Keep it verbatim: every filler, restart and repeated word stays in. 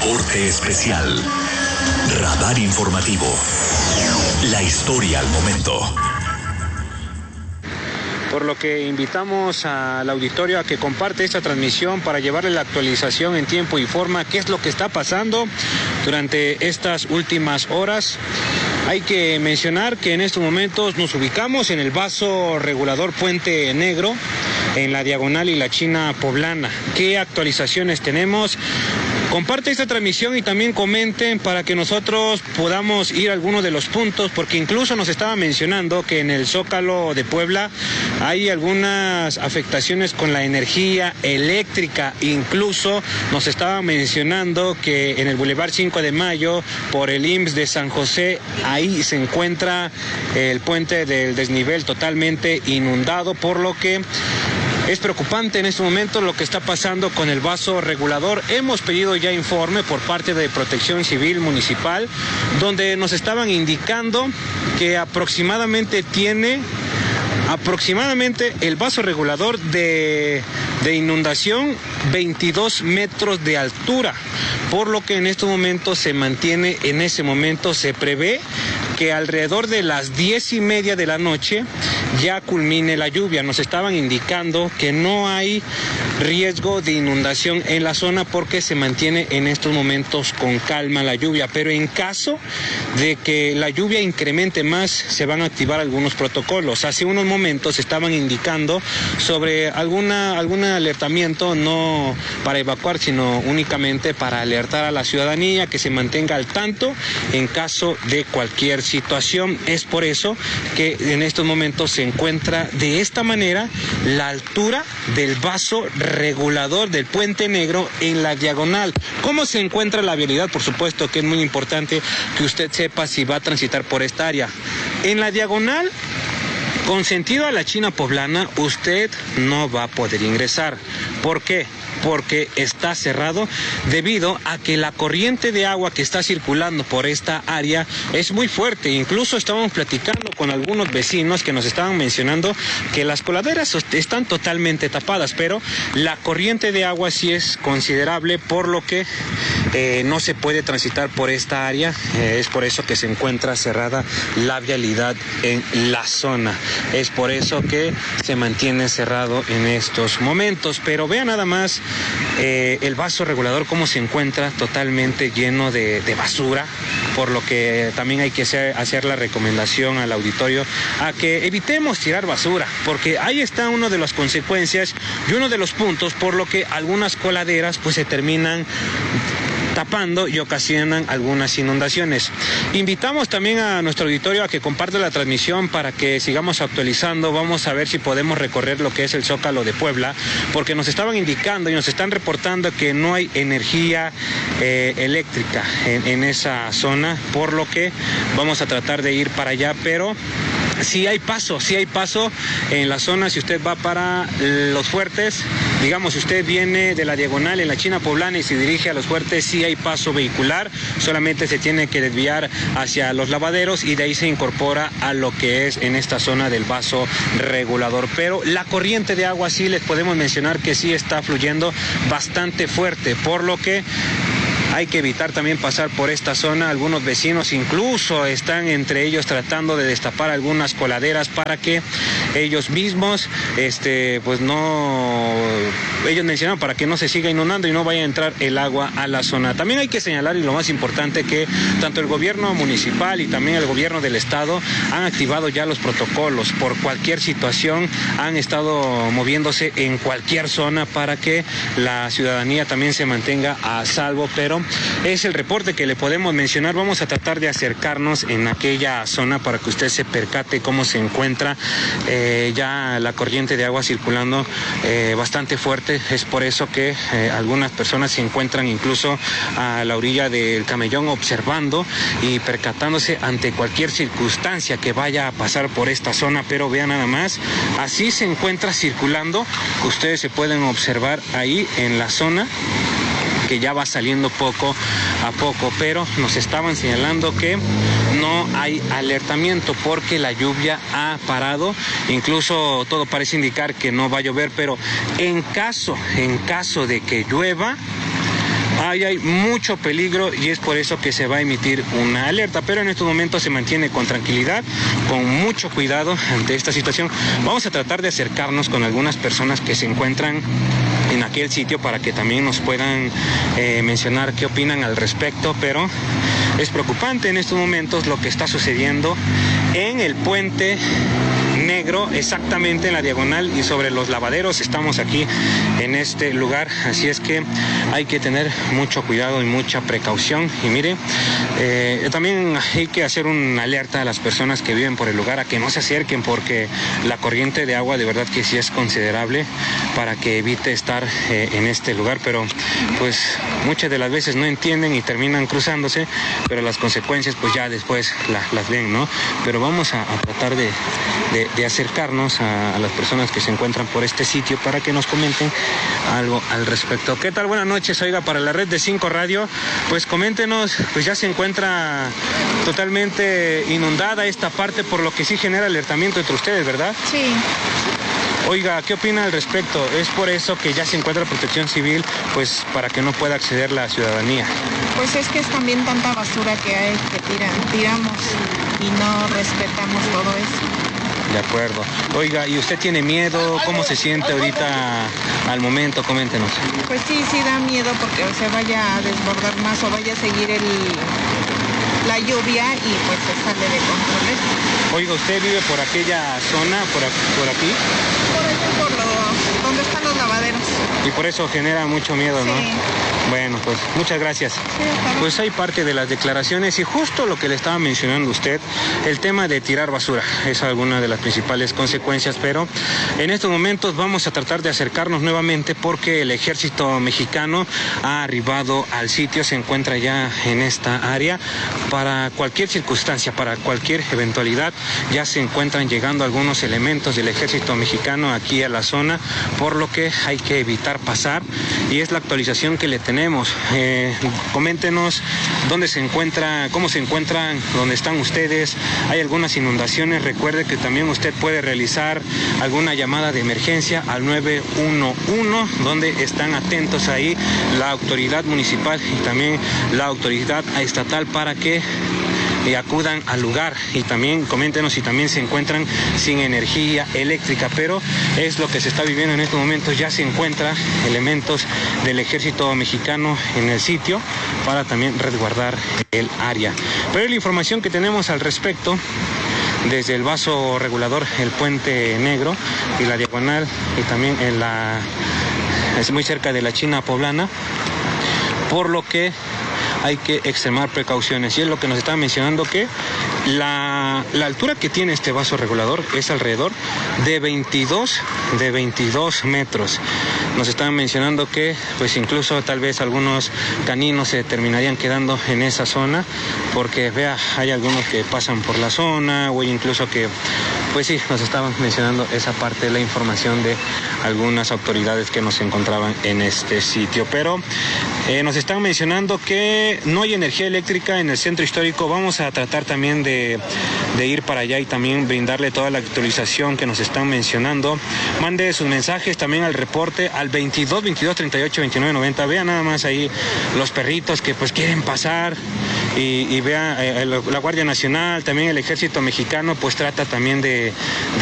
Reporte especial. Radar informativo. La historia al momento. Por lo que invitamos al auditorio a que comparte esta transmisión para llevarle la actualización en tiempo y forma, qué es lo que está pasando durante estas últimas horas. Hay que mencionar que en estos momentos nos ubicamos en el vaso regulador Puente Negro, en la Diagonal y la China Poblana. ¿Qué actualizaciones tenemos? Comparte esta transmisión y también comenten para que nosotros podamos ir a algunos de los puntos, porque incluso nos estaba mencionando que en el Zócalo de Puebla hay algunas afectaciones con la energía eléctrica. Incluso nos estaba mencionando que en el Boulevard cinco de Mayo, por el I M S S de San José, ahí se encuentra el puente del desnivel totalmente inundado, por lo que es preocupante en este momento lo que está pasando con el vaso regulador. Hemos pedido ya informe por parte de Protección Civil Municipal, donde nos estaban indicando que aproximadamente tiene aproximadamente el vaso regulador de, de inundación veintidós metros de altura, por lo que en estos momentos se mantiene, en ese momento se prevé que alrededor de las diez y media de la noche ya culmine la lluvia. Nos estaban indicando que no hay riesgo de inundación en la zona porque se mantiene en estos momentos con calma la lluvia, pero en caso de que la lluvia incremente más, se van a activar algunos protocolos. Hace unos momentos estaban indicando sobre alguna algún alertamiento, no para evacuar, sino únicamente para alertar a la ciudadanía que se mantenga al tanto en caso de cualquier situación. Es por eso que en estos momentos se encuentra de esta manera la altura del vaso regulador del Puente Negro en la Diagonal. ¿Cómo se encuentra la vialidad? Por supuesto que es muy importante que usted sepa si va a transitar por esta área. En la Diagonal, con sentido a la China Poblana, usted no va a poder ingresar. ¿Por qué? Porque está cerrado debido a que la corriente de agua que está circulando por esta área es muy fuerte. Incluso estábamos platicando con algunos vecinos que nos estaban mencionando que las coladeras están totalmente tapadas, pero la corriente de agua sí es considerable, por lo que eh, no se puede transitar por esta área. Eh, es por eso que se encuentra cerrada la vialidad en la zona. Es por eso que se mantiene cerrado en estos momentos. Pero vean nada más Eh, el vaso regulador cómo se encuentra totalmente lleno de, de basura, por lo que también hay que hacer, hacer la recomendación al auditorio a que evitemos tirar basura, porque ahí está una de las consecuencias y uno de los puntos por lo que algunas coladeras pues se terminan tapando y ocasionan algunas inundaciones. Invitamos también a nuestro auditorio a que comparte la transmisión para que sigamos actualizando. Vamos a ver si podemos recorrer lo que es el Zócalo de Puebla, porque nos estaban indicando y nos están reportando que no hay energía eh, eléctrica en, en esa zona, por lo que vamos a tratar de ir para allá, pero sí hay paso, sí hay paso en la zona. Si usted va para Los Fuertes, digamos, si usted viene de la Diagonal en la China Poblana y se dirige a Los Fuertes, sí hay paso vehicular, solamente se tiene que desviar hacia los lavaderos y de ahí se incorpora a lo que es en esta zona del vaso regulador. Pero la corriente de agua sí les podemos mencionar que sí está fluyendo bastante fuerte, por lo que hay que evitar también pasar por esta zona. Algunos vecinos incluso están entre ellos tratando de destapar algunas coladeras para que ellos mismos, este, pues no, ellos mencionaron para que no se siga inundando y no vaya a entrar el agua a la zona. También hay que señalar, y lo más importante, que tanto el gobierno municipal y también el gobierno del estado han activado ya los protocolos. Por cualquier situación han estado moviéndose en cualquier zona para que la ciudadanía también se mantenga a salvo, pero es el reporte que le podemos mencionar. Vamos a tratar de acercarnos en aquella zona para que usted se percate cómo se encuentra eh, ya la corriente de agua circulando eh, bastante fuerte. Es por eso que eh, algunas personas se encuentran incluso a la orilla del Camellón observando y percatándose ante cualquier circunstancia que vaya a pasar por esta zona. Pero vean nada más, así se encuentra circulando. Ustedes se pueden observar ahí en la zona que ya va saliendo poco a poco, pero nos estaban señalando que no hay alertamiento porque la lluvia ha parado. Incluso todo parece indicar que no va a llover, pero en caso, en caso de que llueva, Ahí hay mucho peligro y es por eso que se va a emitir una alerta, pero en estos momentos se mantiene con tranquilidad, con mucho cuidado ante esta situación. Vamos a tratar de acercarnos con algunas personas que se encuentran en aquel sitio para que también nos puedan eh, mencionar qué opinan al respecto, pero es preocupante en estos momentos lo que está sucediendo en el puente Negro, exactamente en la diagonal y sobre los lavaderos. Estamos aquí en este lugar, así es que hay que tener mucho cuidado y mucha precaución. Y mire, eh, también hay que hacer una alerta a las personas que viven por el lugar a que no se acerquen, porque la corriente de agua de verdad que sí es considerable, para que evite estar eh, en este lugar, pero pues muchas de las veces no entienden y terminan cruzándose, pero las consecuencias pues ya después la, las ven, ¿no? Pero vamos a, a tratar de, de, de acercarnos a, a las personas que se encuentran por este sitio para que nos comenten algo al respecto. ¿Qué tal? Buenas noches, oiga, para la red de cinco Radio, pues coméntenos, pues ya se encuentra totalmente inundada esta parte, por lo que sí genera alertamiento entre ustedes, ¿verdad? Sí. Oiga, ¿qué opina al respecto? Es por eso que ya se encuentra Protección Civil, pues para que no pueda acceder la ciudadanía. Pues es que es también tanta basura que hay que tiran, tiramos y no respetamos todo eso. De acuerdo. Oiga, ¿y usted tiene miedo? ¿Cómo se siente ahorita al momento? Coméntenos. Pues sí, sí da miedo porque se vaya a desbordar más o vaya a seguir el, la lluvia y pues se sale de control esto. Oiga, ¿usted vive por aquella zona, por, por aquí? Por allá, por lo, donde están los lavaderos. Y por eso genera mucho miedo, ¿no? Sí. Bueno, pues muchas gracias. Sí, claro. Pues hay parte de las declaraciones y justo lo que le estaba mencionando usted, el tema de tirar basura, es alguna de las principales consecuencias, pero en estos momentos vamos a tratar de acercarnos nuevamente porque el ejército mexicano ha arribado al sitio, se encuentra ya en esta área. Para cualquier circunstancia, para cualquier eventualidad, ya se encuentran llegando algunos elementos del ejército mexicano aquí a la zona, por lo que hay que evitar pasar y es la actualización que le tenemos. Eh, coméntenos dónde se encuentra, cómo se encuentran, dónde están ustedes. Hay algunas inundaciones. Recuerde que también usted puede realizar alguna llamada de emergencia al nueve uno uno, donde están atentos ahí la autoridad municipal y también la autoridad estatal para que y acudan al lugar. Y también coméntenos si también se encuentran sin energía eléctrica, pero es lo que se está viviendo en estos momentos. Ya se encuentran elementos del ejército mexicano en el sitio para también resguardar el área. Pero la información que tenemos al respecto desde el vaso regulador, el puente Negro y la diagonal, y también en la es muy cerca de la China Poblana, por lo que hay que extremar precauciones. Y es lo que nos estaba mencionando, que la, la altura que tiene este vaso regulador es alrededor de veintidós, de veintidós metros. Nos estaban mencionando que pues incluso tal vez algunos caninos se terminarían quedando en esa zona, porque vea, hay algunos que pasan por la zona, o incluso que pues sí, nos estaban mencionando esa parte de la información de algunas autoridades que nos encontraban en este sitio. Pero eh, nos están mencionando que no hay energía eléctrica en el centro histórico. Vamos a tratar también de, de ir para allá y también brindarle toda la actualización que nos están mencionando. Mande sus mensajes también al reporte al veintidós, veintidós, treinta y ocho, veintinueve, noventa. Vean nada más ahí los perritos que pues quieren pasar. Y, y vea, eh, la Guardia Nacional, también el Ejército Mexicano, pues trata también de,